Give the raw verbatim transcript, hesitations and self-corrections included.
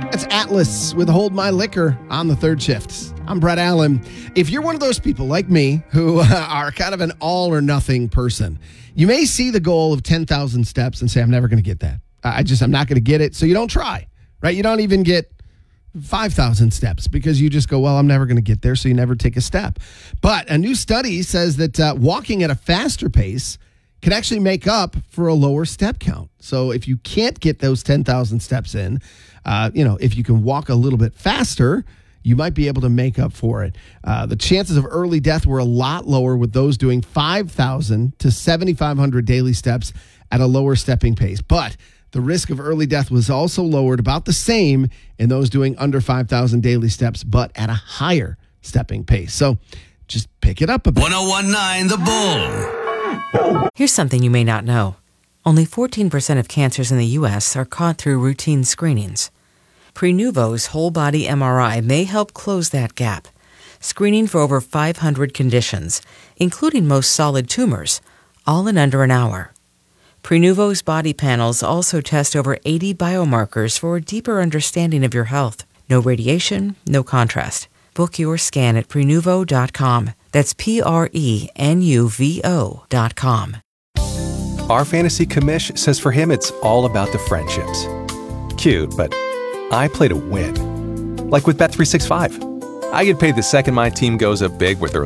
That's Atlas with Hold My Liquor on the third shift. I'm Brett Allen. If you're one of those people like me who uh, are kind of an all or nothing person, you may see the goal of ten thousand steps and say, I'm never going to get that. I just, I'm not going to get it. So you don't try, right? You don't even get five thousand steps because you just go, well, I'm never going to get there. So you never take a step. But a new study says that uh, walking at a faster pace can actually make up for a lower step count. So if you can't get those ten thousand steps in, uh, you know, if you can walk a little bit faster, you might be able to make up for it. Uh, the chances of early death were a lot lower with those doing five thousand to seventy-five hundred daily steps at a lower stepping pace. But the risk of early death was also lowered about the same in those doing under five thousand daily steps, but at a higher stepping pace. So just pick it up a bit. one oh one point nine The Bull. Here's something you may not know. Only fourteen percent of cancers in the U S are caught through routine screenings. Prenuvo's whole-body M R I may help close that gap, screening for over five hundred conditions, including most solid tumors, all in under an hour. Prenuvo's body panels also test over eighty biomarkers for a deeper understanding of your health. No radiation, no contrast. Book your scan at Prenuvo dot com. That's P R E N U V O dot com. Our fantasy commish says for him it's all about the friendships. Cute, but I play to win. Like with Bet three sixty-five. I get paid the second my team goes up big with their